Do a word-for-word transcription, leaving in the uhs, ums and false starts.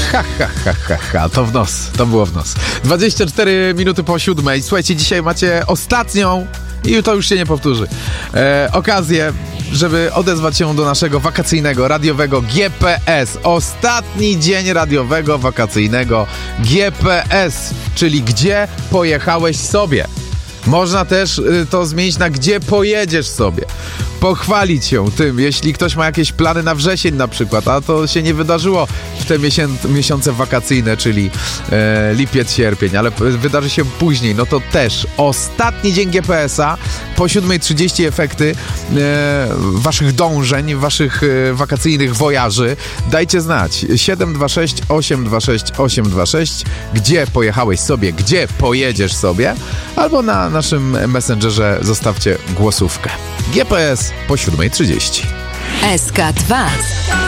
Ha, ha, ha, ha, ha, to w nos, to było w nos. dwadzieścia cztery minuty po siódmej. Słuchajcie, dzisiaj macie ostatnią, i to już się nie powtórzy, e, okazję, żeby odezwać się do naszego wakacyjnego, radiowego G P S. Ostatni dzień radiowego, wakacyjnego G P S, czyli gdzie pojechałeś sobie. Można też y, to zmienić na gdzie pojedziesz sobie. Pochwalić się tym, jeśli ktoś ma jakieś plany na wrzesień na przykład, a to się nie wydarzyło w te miesię- miesiące wakacyjne, czyli e, lipiec, sierpień, ale p- wydarzy się później, no to też ostatni dzień G P S a, po siódmej trzydzieści efekty e, waszych dążeń, waszych e, wakacyjnych wojaży. Dajcie znać. siedem dwa sześć osiem dwa sześć osiem dwa sześć, gdzie pojechałeś sobie, gdzie pojedziesz sobie, albo na naszym messengerze zostawcie głosówkę. G P S po siódmej trzydzieści. S K dwa.